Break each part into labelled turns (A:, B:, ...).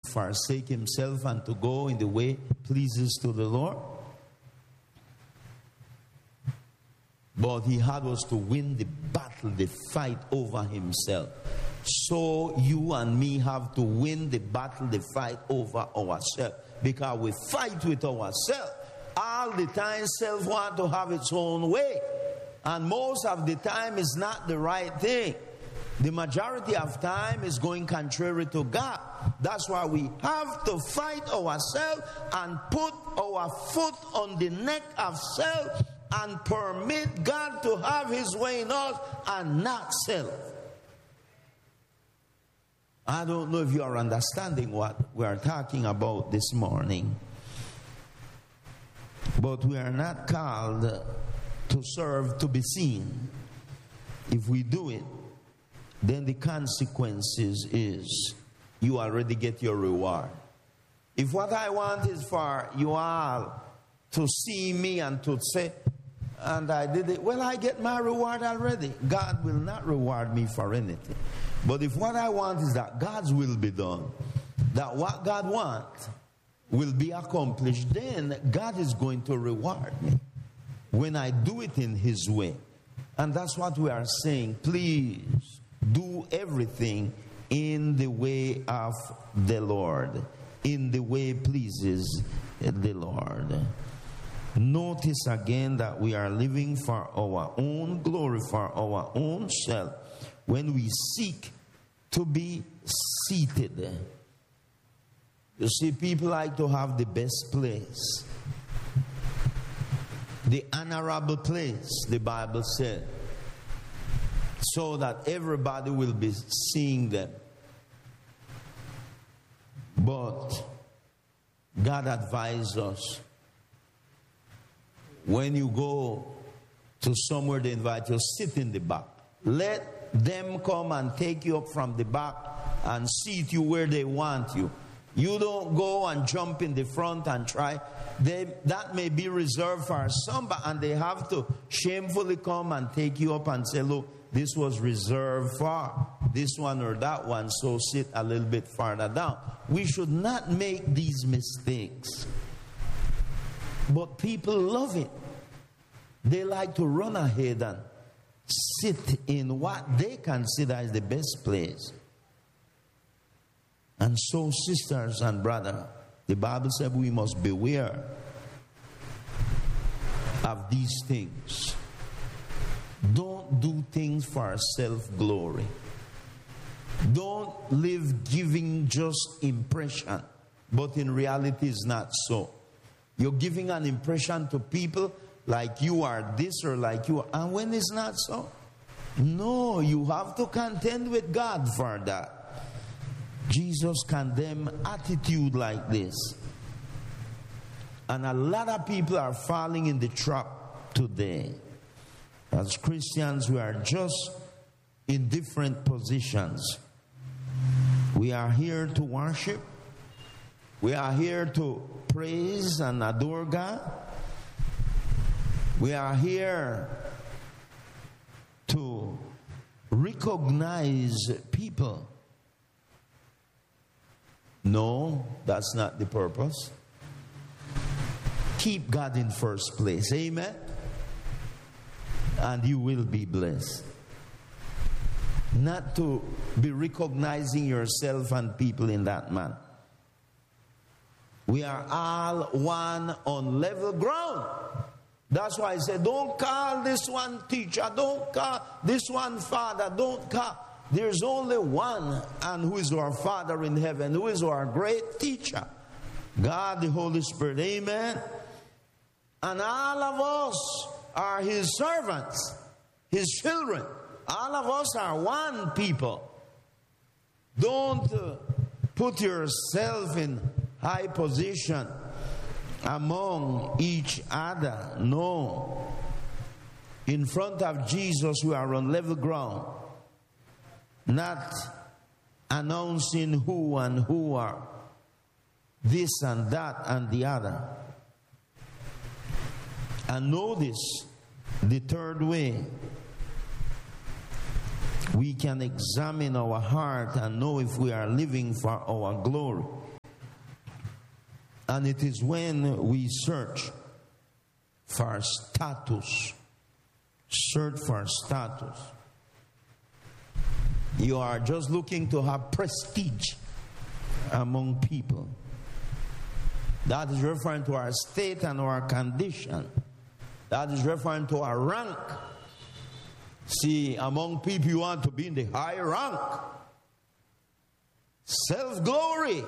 A: forsake himself and to go in the way pleases to the Lord. But he had us to win the battle, the fight over himself. So you and me have to win the battle, the fight over ourselves. Because we fight with ourselves. All the time, self wants to have its own way. And most of the time, it's not the right thing. The majority of time is going contrary to God. That's why we have to fight ourselves and put our foot on the neck of self and permit God to have his way in us and not self. I don't know if you are understanding what we are talking about this morning. But we are not called to serve to be seen. If we do it, then the consequences is you already get your reward. If what I want is for you all to see me and to say, and I did it, well, I get my reward already. God will not reward me for anything. But if what I want is that God's will be done, that what God wants will be accomplished, then God is going to reward me when I do it in his way. And that's what we are saying. Please do everything in the way of the Lord, in the way pleases the Lord. Notice again that we are living for our own glory, for our own self, when we seek to be seated. You see, people like to have the best place, the honorable place, the Bible said, so that everybody will be seeing them. But God advised us, when you go to somewhere they invite you, sit in the back. Let them come and take you up from the back and seat you where they want you. You don't go and jump in the front and try. That may be reserved for some, and they have to shamefully come and take you up and say, look, this was reserved for this one or that one, so sit a little bit farther down. We should not make these mistakes. But people love it. They like to run ahead and sit in what they consider is the best place. And so, sisters and brothers, the Bible said we must beware of these things. Don't do things for self-glory. Don't live giving just impression, but in reality it's not so. You're giving an impression to people like you are this or like you are, and when it's not so. No, you have to contend with God for that. Jesus condemned attitude like this. And a lot of people are falling in the trap today. As Christians, we are just in different positions. We are here to worship. We are here to praise and adore God. We are here to recognize people. No, that's not the purpose. Keep God in first place. Amen? And you will be blessed. Not to be recognizing yourself and people in that manner. We are all one on level ground. That's why I said, don't call this one teacher, don't call this one father, don't call. There's only one, and who is our Father in heaven, who is our great teacher, God the Holy Spirit. Amen. And all of us are his servants, his children. All of us are one people. Don't put yourself in high position among each other. No. In front of Jesus, we are on level ground. Not announcing who and who are this and that and the other. And notice the third way. We can examine our heart and know if we are living for our glory. And it is when we search for status, you are just looking to have prestige among people. That is referring to our state and our condition. That is referring to our rank. See, among people you want to be in the high rank. Self-glory.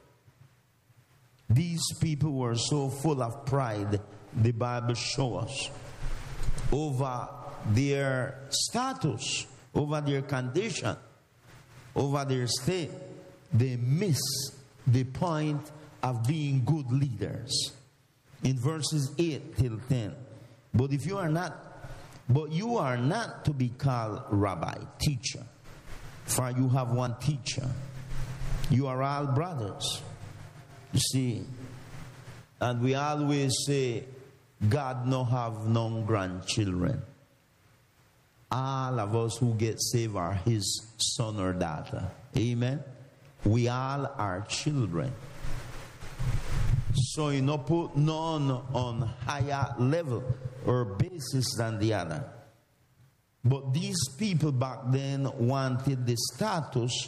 A: These people were so full of pride, the Bible shows us, over their status, over their condition, over their state. They miss the point of being good leaders. In verses 8 till 10. But you are not to be called rabbi, teacher, for you have one teacher. You are all brothers. You see, and we always say, God no have no grandchildren. All of us who get saved are his son or daughter. Amen? We all are children. So you know, put none on higher level or basis than the other. But these people back then wanted the status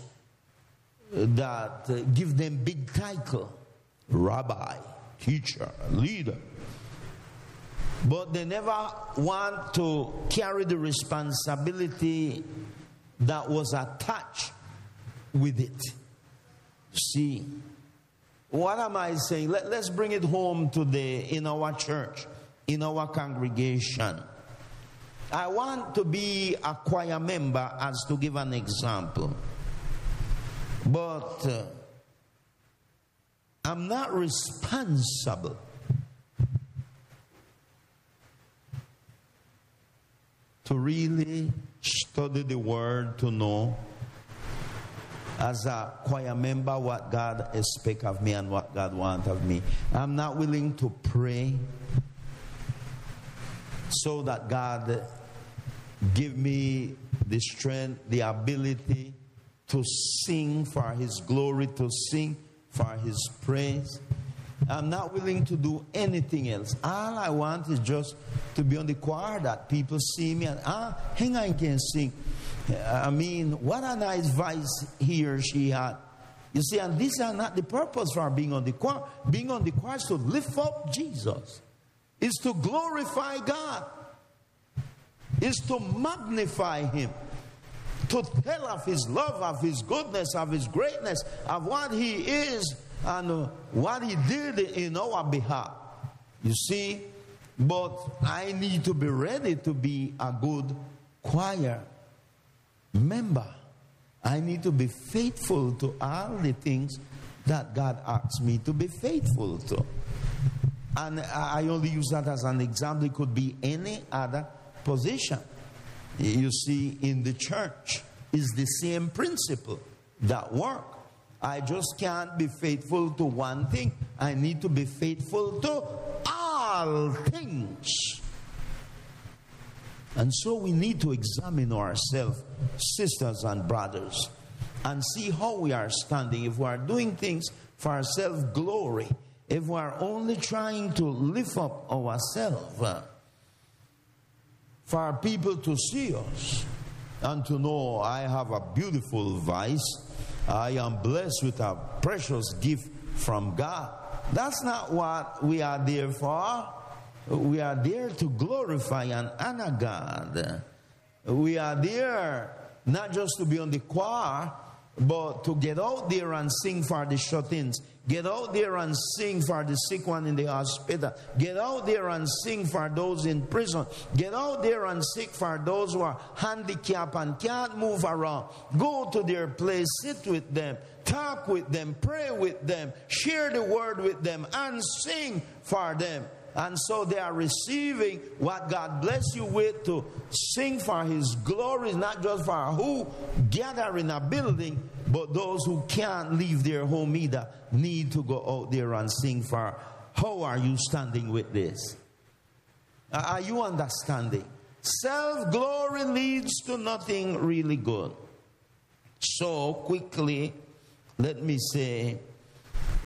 A: that give them big title. Rabbi, teacher, leader. But they never want to carry the responsibility that was attached with it. See, what am I saying? Let's bring it home today in our church, in our congregation. I want to be a choir member, as to give an example. But I'm not responsible to really study the word, to know as a choir member what God expects of me and what God wants of me. I'm not willing to pray so that God give me the strength, the ability to sing for his glory, to sing for his praise. I'm not willing to do anything else. All I want is just to be on the choir, that people see me and, hang on, can sing. I mean, what a nice voice he or she had. You see, and these are not the purpose for being on the choir. Being on the choir is to lift up Jesus. It's to glorify God. It's to magnify him. To tell of his love, of his goodness, of his greatness, of what he is and what he did in our behalf. You see, but I need to be ready to be a good choir member. I need to be faithful to all the things that God asks me to be faithful to. And I only use that as an example. It could be any other position. You see, in the church is the same principle that work. I just can't be faithful to one thing. I need to be faithful to all things. And so we need to examine ourselves, sisters and brothers, and see how we are standing. If we are doing things for self-glory, if we are only trying to lift up ourselves, for people to see us and to know I have a beautiful voice, I am blessed with a precious gift from God. That's not what we are there for. We are there to glorify and honor God. We are there not just to be on the choir, but to get out there and sing for the shut-ins. Get out there and sing for the sick one in the hospital. Get out there and sing for those in prison. Get out there and sing for those who are handicapped and can't move around. Go to their place, sit with them, talk with them, pray with them, share the word with them, and sing for them. And so they are receiving what God bless you with to sing for his glory, not just for who gather in a building, but those who can't leave their home either need to go out there and sing for. How are you standing with this? Are you understanding? Self-glory leads to nothing really good. So quickly, let me say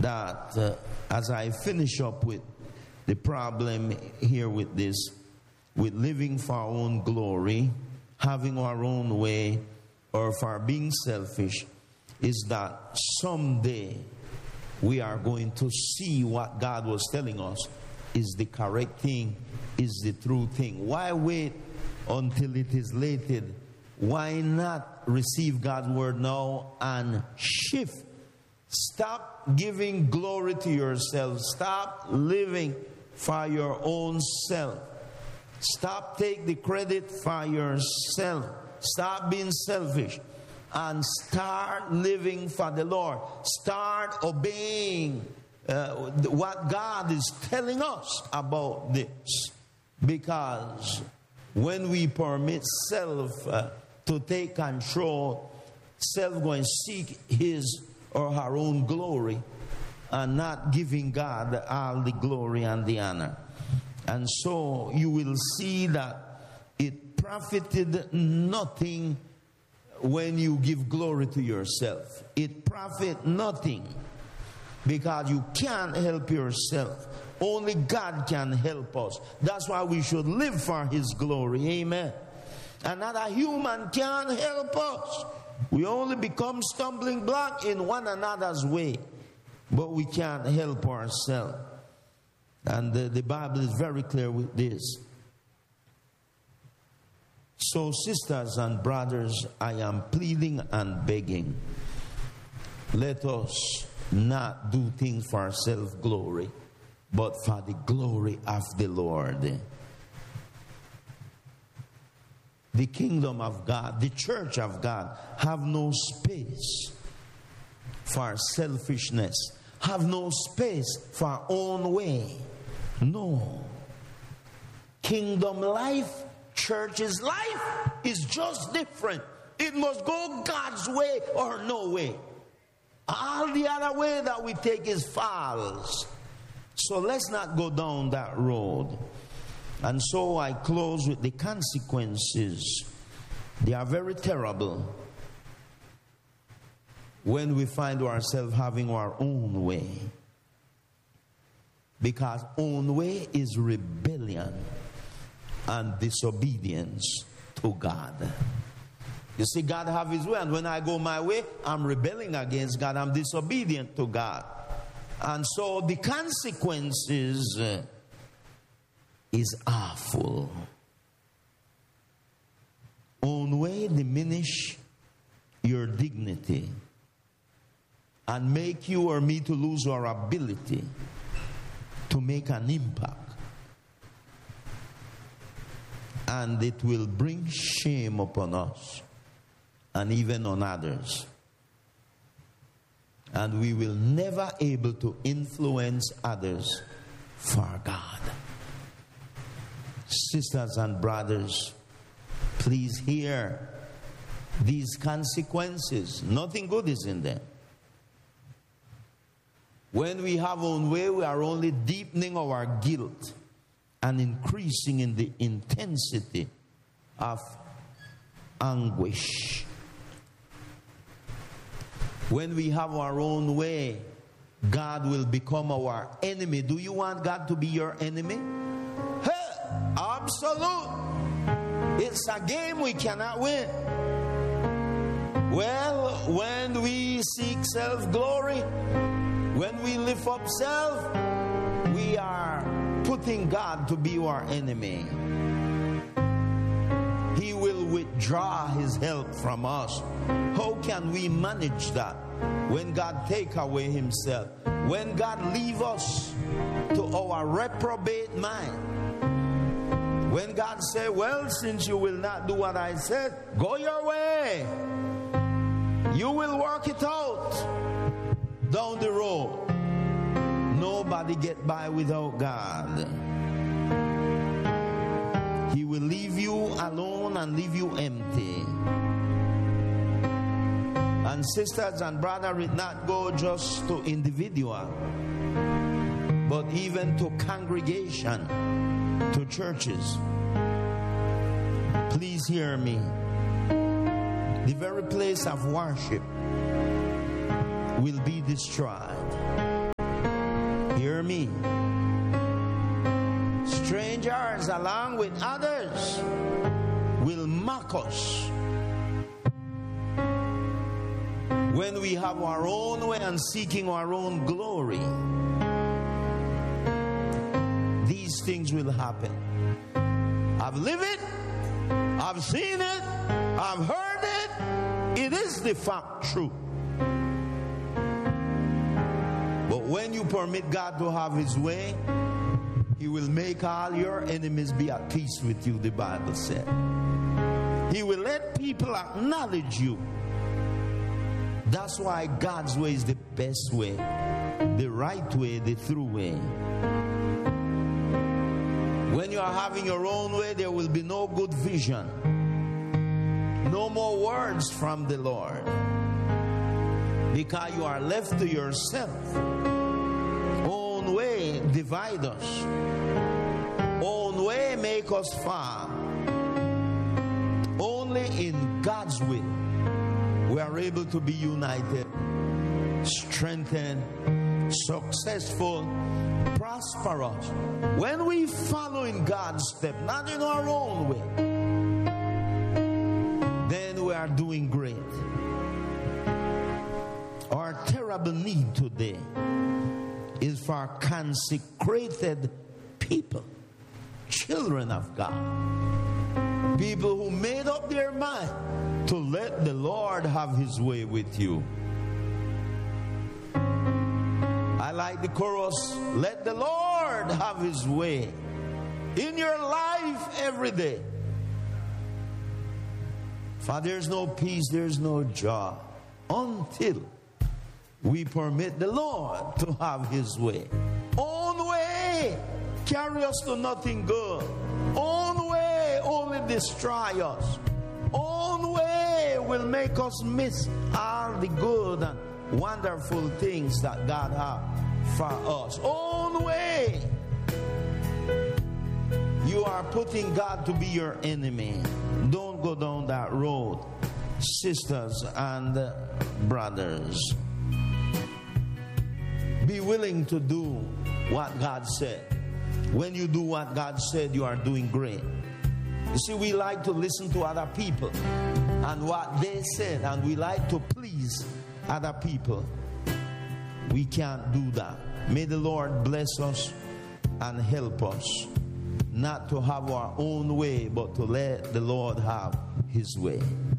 A: that as I finish up with the problem here with this, with living for our own glory, having our own way, or for being selfish, is that someday we are going to see what God was telling us is the correct thing, is the true thing. Why wait until it is late? Why not receive God's word now and shift? Stop giving glory to yourself. Stop living for your own self. Stop taking the credit for yourself. Stop being selfish and start living for the Lord. Start obeying what God is telling us about this. Because when we permit self to take control, self going to seek his or her own glory and not giving God all the glory and the honor. And so you will see that it profited nothing when you give glory to yourself. It profit nothing because you can't help yourself. Only God can help us. That's why we should live for his glory. Amen. Another human can't help us. We only become stumbling block in one another's way, but we can't help ourselves. And the Bible is very clear with this. So, sisters and brothers, I am pleading and begging, let us not do things for self-glory, but for the glory of the Lord. The kingdom of God, the church of God, have no space for selfishness, have no space for our own way. No. Kingdom life, church's life is just different. It must go God's way or no way. All the other way that we take is false. So let's not go down that road. And so I close with the consequences. They are very terrible when we find ourselves having our own way. Because own way is rebellion and disobedience to God. You see, God have his way, and when I go my way, I'm rebelling against God. I'm disobedient to God. And so the consequences is awful. Own way diminish your dignity and make you or me to lose our ability to make an impact. And it will bring shame upon us and even on others. And we will never able to influence others for God. Sisters and brothers, please hear these consequences. Nothing good is in them. When we have our own way, we are only deepening our guilt and increasing in the intensity of anguish. When we have our own way, God will become our enemy. Do you want God to be your enemy? Hey, absolute. It's a game we cannot win. Well, when we seek self-glory, when we lift up self, we are putting God to be our enemy. He will withdraw his help from us. How can we manage that? When God take away himself, when God leave us to our reprobate mind, when God say, well, since you will not do what I said, go your way. You will work it out down the road. Nobody get by without God. He will leave you alone and leave you empty. And sisters and brothers, it not go just to individual, but even to congregation, to churches. Please hear me. The very place of worship will be destroyed. me. Strangers, along with others, will mock us when we have our own way and seeking our own glory. These things will happen. I've lived it, I've seen it, I've heard it. It is the fact true. But when you permit God to have His way, He will make all your enemies be at peace with you, the Bible said. He will let people acknowledge you. That's why God's way is the best way, the right way, the true way. When you are having your own way, there will be no good vision. No more words from the Lord. Because you are left to yourself. Own way divide us. Own way make us far. Only in God's will we are able to be united, strengthened, successful, prosperous. When we follow in God's step, not in our own way, then we are doing great. Our terrible need today is for consecrated people, children of God, people who made up their mind to let the Lord have His way with you. I like the chorus, let the Lord have His way in your life every day. For there's no peace, there's no joy until we permit the Lord to have His way. Own way carry us to nothing good. Own way only destroy us. Own way will make us miss all the good and wonderful things that God has for us. Own way. You are putting God to be your enemy. Don't go down that road, sisters and brothers. Be willing to do what God said. When you do what God said, you are doing great. You see, we like to listen to other people and what they said, and we like to please other people. We can't do that. May the Lord bless us and help us not to have our own way, but to let the Lord have His way.